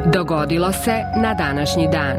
Dogodilo se na današnji dan.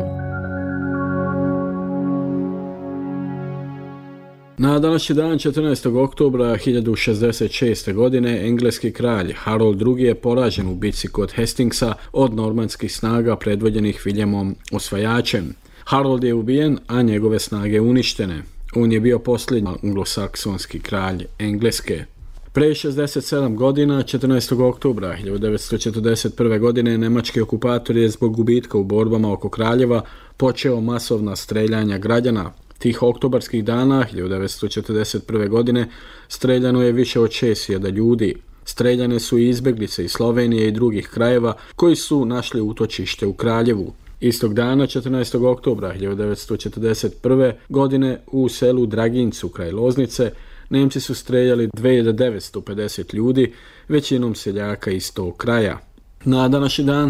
Na današnji dan 14. oktobra 1066. godine engleski kralj Harold II. Je poražen u bitci kod Hastingsa od normanskih snaga predvođenih Viljemom Osvajačem. Harold je ubijen, a njegove snage uništene. On je bio posljednji anglosaksonski kralj Engleske. Pre 67 godina, 14. oktobra 1941. godine, nemački okupator je zbog gubitka u borbama oko Kraljeva počeo masovna streljanja građana. Tih oktobarskih dana 1941. godine streljano je više od 6.000 ljudi. Streljane su i izbjeglice iz Slovenije i drugih krajeva koji su našli utočište u Kraljevu. Istog dana, 14. oktobra 1941. godine, u selu Dragincu kraj Loznice, Nemci su streljali 2950 ljudi, većinom seljaka iz tog kraja. Na današnji dan,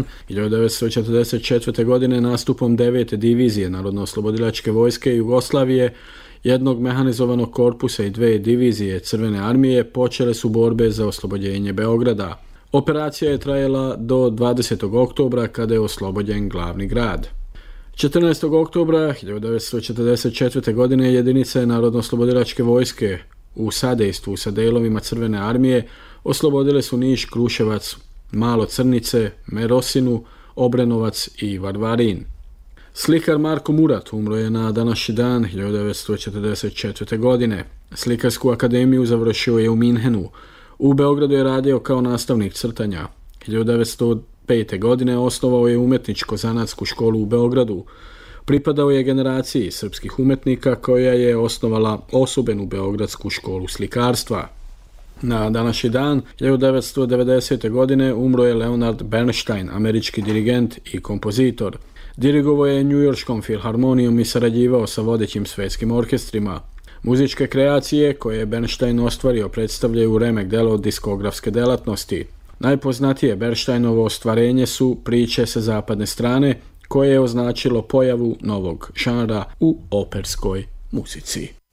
1944. godine, nastupom 9. divizije Narodno-oslobodilačke vojske Jugoslavije, jednog mehanizovanog korpusa i 2 divizije Crvene armije počele su borbe za oslobođenje Beograda. Operacija je trajala do 20. oktobra kada je oslobođen glavni grad. 14. oktobra 1944. godine jedinice Narodno-oslobodilačke vojske u sadejstvu sa delovima Crvene armije oslobodile su Niš, Kruševac, Malo Crnice, Merosinu, Obrenovac i Varvarin. Slikar Marko Murat umro je na današnji dan 1944. godine. Slikarsku akademiju završio je u Minhenu. U Beogradu je radio kao nastavnik crtanja. 1905. godine osnovao je umetničko-zanatsku školu u Beogradu. Pripadao je generaciji srpskih umetnika koja je osnovala osobenu Beogradsku školu slikarstva. Na današnji dan, 1990. godine, umro je Leonard Bernstein, američki dirigent i kompozitor. Dirigovao je Njujorškom filharmonijom i sarađivao sa vodećim svjetskim orkestrima. Muzičke kreacije koje je Bernstein ostvario predstavljaju remek delo diskografske delatnosti. Najpoznatije Bernsteinovo ostvarenje su Priče sa zapadne strane, koje je označilo pojavu novog žanra u operskoj muzici.